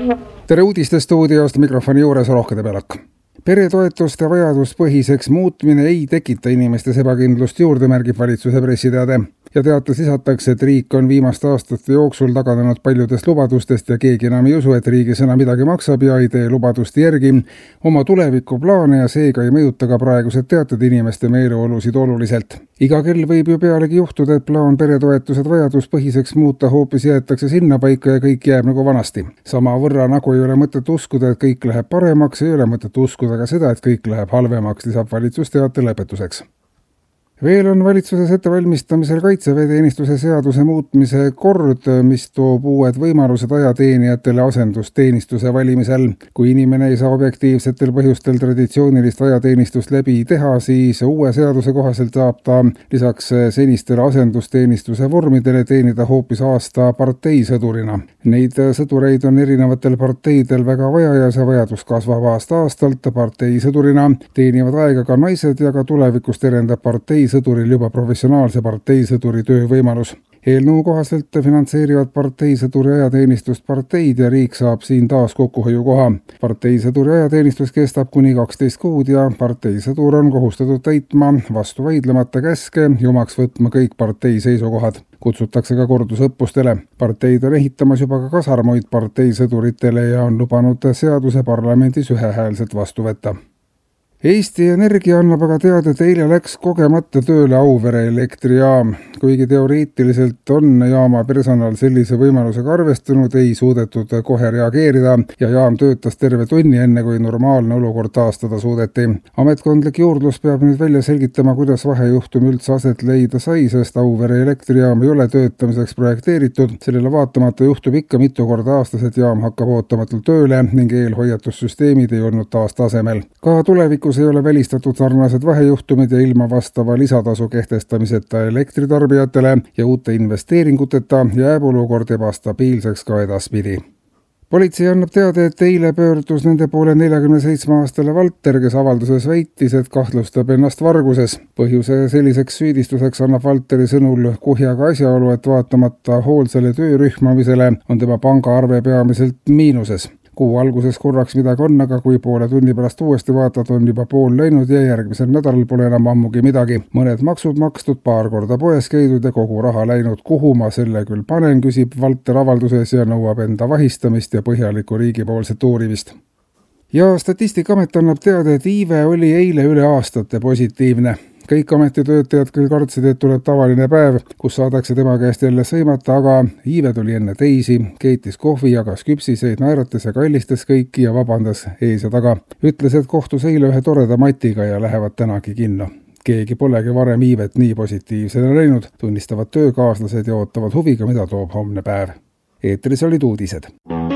Tere uudistestuudiost, mikrofoni juures Rohke Debelak. Peretoetuste vajaduspõhiseks muutmine ei tekita inimestes ebakindlust juurde, märgib valitsuse pressiteade. Ja teates lisatakse, et riik on viimaste aastate jooksul taganenud paljudest lubadustest ja keegi enam ei usu, et riigi sõna midagi maksab ja ei tee lubaduste järgi oma tulevikuplaane ja seega ei mõjuta ka praegused teated inimeste meeleolusid oluliselt. Iga kell võib ju pealegi juhtuda, et plaan peretoetused vajaduspõhiseks muuta hoopis jäetakse sinna paika ja kõik jääb nagu vanasti. Sama võrra nagu ei ole mõtet uskuda, et kõik läheb paremaks, ei ole mõtet uskuda ka seda, et kõik läheb halvemaks, lisab valitsusteate lõpetuseks. Veel on valitsuses ettevalmistamisel kaitseväeteenistuse seaduse muutmise kord, mis toob uued võimalused ajateenijatele asendusteenistuse valimisel. Kui inimene ei saa objektiivsetel põhjustel traditsioonilist ajateenistust läbi teha, siis uue seaduse kohaselt saab ta lisaks senistele asendusteenistuse vormidele teenida hoopis aasta parteisõdurina. Neid sõdureid on erinevatel parteidel väga vaja ja see vajadus kasvab aasta-aastalt. Parteisõdurina teenivad aega ka naised ja ka tulevikus terendab parteisõduril juba professionaalse parteisõduri töövõimalus. Eelnõu kohaselt finantseerivad parteisõduri ajateenistust parteid ja riik saab siin taas kokkuhoiukoha. Parteisõduri ajateenistus kestab kuni 12 kuud ja parteisõdur on kohustatud täitma vastu vaidlemata käske ja omaks võtma kõik partei seisukohad. Kutsutakse ka kordusõppustele. Parteid on ehitamas juba ka kasarmoid parteisõduritele ja on lubanud seaduse parlamendis ühehäälselt vastu võtta. Eesti Energia annab aga teada, et eile läks kogemata tööle Auvere elektrijaam. Kuigi teoreetiliselt on jaama personal sellise võimalusega arvestanud, ei suudetud kohe reageerida ja jaam töötas terve tunni enne, kui normaalne olukord taastada suudeti. Ametkondlik juurdlus peab nüüd välja selgitama, kuidas vahejuhtum üldse aset leida sai, sest Auvere elektrijaam ei ole töötamiseks projekteeritud. Sellele vaatamata juhtub ikka mitu korda aastas, et jaam hakkab ootamatult tööle ning eelhoiatussüsteemid ei olnud taas tasemel. Ka tulevikus ei ole välistatud sarnased vahejuhtumid ja ilma vastava lisatasu kehtestamiseta elektritarbijatele ja uute investeeringuteta jääb olukord ebastabiilseks ka edaspidi. Politsei annab teada, et eile pöördus nende poole 47-aastane Valter, kes avalduses väitis, et kahtlustab ennast varguses. Põhjuse selliseks süüdistuseks annab Valteri sõnul kuhjaga asjaolu, et vaatamata hoolsale töörühmamisele on tema pangaarve peamiselt miinuses. Kuu alguses korraks midagi on, aga kui poole tunni pärast uuesti vaatad, on juba pool läinud ja järgmisel nädalal pole enam ammugi midagi. Mõned maksud makstud, paar korda poes käidud ja kogu raha läinud. Kuhu ma selle küll panen, küsib Valter avalduses ja nõuab enda vahistamist ja põhjalikku riigipoolset uurimist. Ja Statistikaamet annab teada, et iive oli eile üle aastate positiivne. Kõik ametitöötajad küll kartsid, et tuleb tavaline päev, kus saadakse tema käest jälle sõimata, aga iive tuli enne teisi, keitis kohvi, jagas küpsiseid, naerates ja kallistas kõiki ja vabandas ees ja taga. Ütles, et kohtus eile ühe toreda Matiga ja lähevad tänagi kinno. Keegi polegi varem iivet nii positiivsena näinud, tunnistavad töökaaslased ja ootavad huviga, mida toob homne päev. Eetris olid uudised.